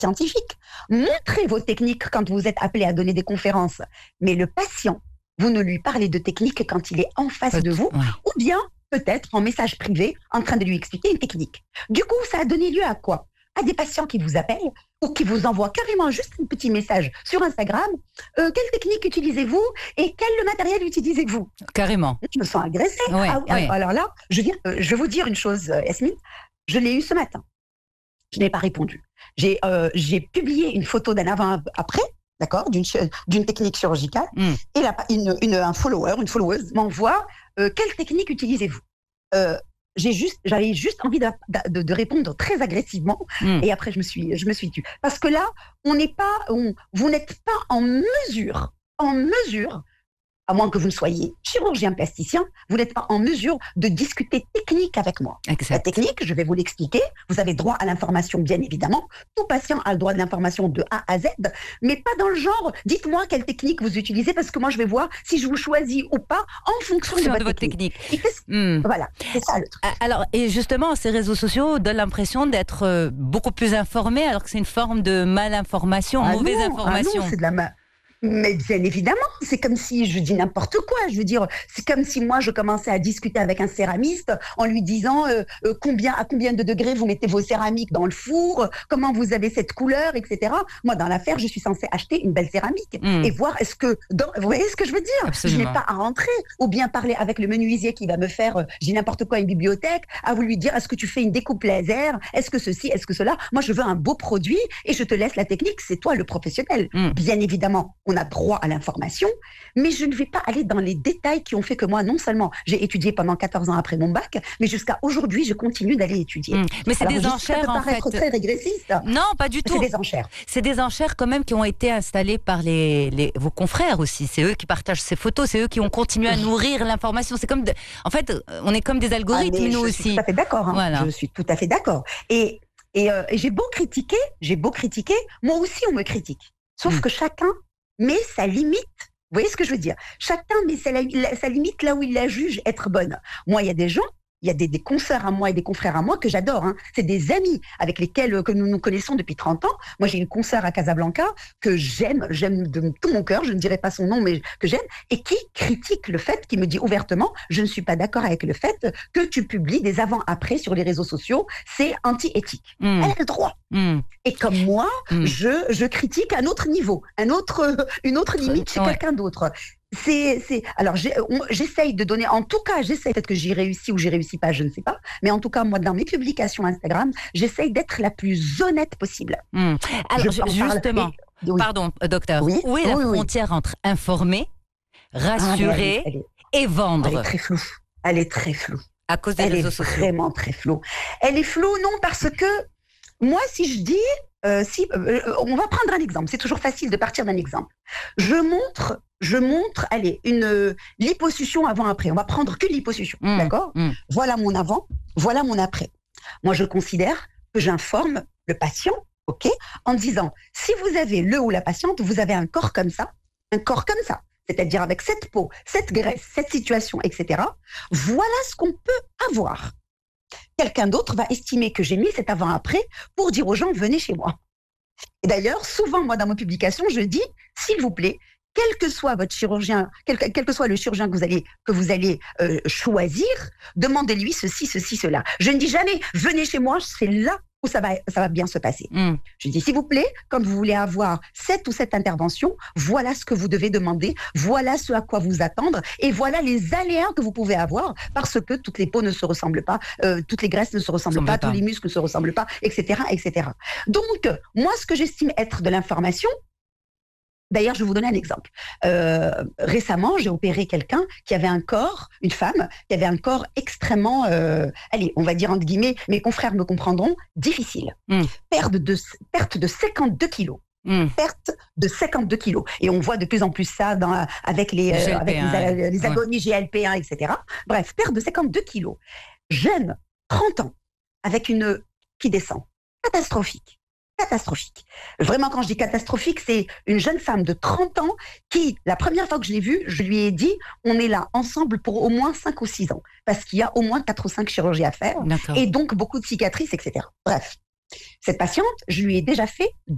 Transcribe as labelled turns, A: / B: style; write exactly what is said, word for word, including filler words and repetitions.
A: scientifique. Montrez vos techniques quand vous êtes appelé à donner des conférences. Mais le patient, vous ne lui parlez de technique quand il est en face
B: Peut-
A: de vous,
B: ouais.
A: ou bien peut-être en message privé en train de lui expliquer une technique. Du coup, ça a donné lieu à quoi? À des patients qui vous appellent ou qui vous envoient carrément juste un petit message sur Instagram. Euh, quelle technique utilisez-vous et quel matériel utilisez-vous?
B: Carrément.
A: Je me sens agressée.
B: Ouais,
A: Ah oui,
B: ouais.
A: alors là, je, viens, euh, je vais vous dire une chose, euh, Yasmine. Je l'ai eu ce matin. Je n'ai pas répondu. J'ai euh, j'ai publié une photo d'un avant-après, d'accord, d'une d'une technique chirurgicale,
B: Mm.
A: et la, une, une, un follower, une followeuse m'envoie euh, quelle technique utilisez-vous? euh, j'ai juste, j'avais juste envie de, de, de répondre très agressivement,
B: Mm.
A: et après je me suis, je me suis tue. Parce que là, on n'est pas, on, vous n'êtes pas en mesure, en mesure, à moins que vous ne soyez chirurgien plasticien, vous n'êtes pas en mesure de discuter technique avec moi.
B: Exact.
A: La technique, je vais vous l'expliquer. Vous avez droit à l'information, bien évidemment. Tout patient a le droit de l'information de A à Z, mais pas dans le genre, dites-moi quelle technique vous utilisez, parce que moi, je vais voir si je vous choisis ou pas en fonction de
B: Fonction
A: votre,
B: de votre
A: technique.
B: technique.
A: Et qu'est-ce-
B: Mm.
A: Voilà, c'est ça le truc.
B: Ah, Alors, et justement, ces réseaux sociaux donnent l'impression d'être euh, beaucoup plus informés, alors que c'est une forme de malinformation,
A: Ah
B: mauvaise
A: non,
B: information.
A: Ah non, c'est de la ma- Mais bien évidemment, c'est comme si je dis n'importe quoi. Je veux dire, c'est comme si moi je commençais à discuter avec un céramiste en lui disant euh, euh, combien à combien de degrés vous mettez vos céramiques dans le four, comment vous avez cette couleur, et cetera. Moi, dans l'affaire, je suis censée acheter une belle céramique
B: Mm.
A: et voir est-ce que, dans, vous voyez ce que je veux dire?
B: Absolument.
A: Je n'ai pas à rentrer ou bien parler avec le menuisier qui va me faire, euh, j'ai n'importe quoi, une bibliothèque, à vous lui dire est-ce que tu fais une découpe laser, est-ce que ceci, est-ce que cela. Moi, je veux un beau produit et je te laisse la technique. C'est toi le professionnel.
B: Mm.
A: Bien évidemment, on a droit à l'information, mais je ne vais pas aller dans les détails qui ont fait que moi, non seulement j'ai étudié pendant quatorze ans après mon bac, mais jusqu'à aujourd'hui, je continue d'aller étudier.
B: Mm. Mais c'est
A: Alors,
B: des
A: je sais que ça
B: enchères,
A: peut
B: en
A: paraître
B: fait.
A: très régressiste.
B: Non, pas du
A: C'est
B: tout.
A: des enchères.
B: C'est des enchères quand même qui ont été installées par les, les, vos confrères aussi. C'est eux qui partagent ces photos, c'est eux qui ont continué à nourrir l'information. C'est comme, de- en fait, on est comme des algorithmes,
A: Ah, mais
B: nous
A: je
B: aussi.
A: suis tout à fait d'accord. Hein.
B: Voilà.
A: Je suis tout à fait d'accord. Et, et, euh, et j'ai beau critiquer, j'ai beau critiquer, moi aussi on me critique. Sauf
B: Mm.
A: que chacun met sa limite. Vous voyez ce que je veux dire? Chacun met sa, la- sa limite là où il la juge être bonne. Moi, il y a des gens, il y a des, des consoeurs à moi et des confrères à moi que j'adore. Hein. C'est des amis avec lesquels euh, que nous nous connaissons depuis trente ans. Moi, j'ai une consoeur à Casablanca que j'aime, j'aime de tout mon cœur, je ne dirai pas son nom, mais que j'aime, et qui critique le fait, qui me dit ouvertement, je ne suis pas d'accord avec le fait que tu publies des avant-après sur les réseaux sociaux, c'est anti-éthique.
B: Mm.
A: Elle a le droit.
B: Mm.
A: Et comme moi,
B: Mm.
A: je, je critique un autre niveau, un autre, une autre limite chez
B: Ouais.
A: quelqu'un d'autre. C'est, c'est, alors, j'ai, on- j'essaye de donner, en tout cas, j'essaye, peut-être que j'y réussis ou j'y réussis pas, je ne sais pas, mais en tout cas, moi, dans mes publications Instagram, j'essaye d'être la plus honnête possible.
B: Mm. Alors,
A: Je en parle-
B: justement,
A: et- oui.
B: pardon, euh, docteur,
A: Oui,
B: où est la
A: oui, oui.
B: frontière entre informer,
A: Ah, mais
B: rassurer
A: elle, est, elle, est,
B: et
A: elle est
B: vendre
A: très floue. Elle est très floue.
B: à cause des
A: Elle est
B: réseaux sociaux?
A: vraiment très floue. Elle est floue, non, parce que moi, si je dis, euh, si, euh, on va prendre un exemple. C'est toujours facile de partir d'un exemple. Je montre, je montre, allez, une euh, liposuction avant-après. On va prendre que liposuction,
B: Mm.
A: d'accord?
B: Mm.
A: Voilà mon avant, voilà mon après. Moi, je considère que j'informe le patient, ok, en disant, si vous avez le ou la patiente, vous avez un corps comme ça, un corps comme ça, c'est-à-dire avec cette peau, cette graisse, cette situation, et cetera. Voilà ce qu'on peut avoir. Quelqu'un d'autre va estimer que j'ai mis cet avant-après pour dire aux gens, venez chez moi. Et d'ailleurs, souvent, moi, dans mes publications, je dis, s'il vous plaît, quel que soit votre chirurgien, quel, quel que soit le chirurgien que vous allez, que vous allez euh, choisir, demandez-lui ceci, ceci, cela. Je ne dis jamais, venez chez moi, c'est là où ça va, ça va bien se passer.
B: Mm.
A: Je dis, s'il vous plaît, quand vous voulez avoir cette ou cette intervention, voilà ce que vous devez demander, voilà ce à quoi vous attendre, et voilà les aléas que vous pouvez avoir, parce que toutes les peaux ne se ressemblent pas, euh, toutes les graisses ne se ressemblent
B: Semble
A: pas,
B: pas.
A: tous les muscles ne se ressemblent pas, et cetera, et cetera. Donc, moi, ce que j'estime être de l'information, d'ailleurs, je vais vous donner un exemple. Euh, récemment, j'ai opéré quelqu'un qui avait un corps, une femme, qui avait un corps extrêmement, euh, allez, on va dire entre guillemets, mes confrères me comprendront, difficile.
B: Mm.
A: Perte de, perte de cinquante-deux kilos.
B: Mm.
A: Perte de cinquante-deux kilos. Et on voit de plus en plus ça dans, avec les, euh, avec les, les, les agonies G L P un, et cetera. Bref, perte de cinquante-deux kilos. Jeune, trente ans, avec une qui descend. Catastrophique. Catastrophique. Vraiment, quand je dis catastrophique, c'est une jeune femme de trente ans qui, la première fois que je l'ai vue, je lui ai dit, on est là ensemble pour au moins cinq ou six ans. Parce qu'il y a au moins quatre ou cinq chirurgies à faire.
B: D'accord.
A: Et donc beaucoup de cicatrices, et cetera. Bref. Cette patiente, je lui ai déjà fait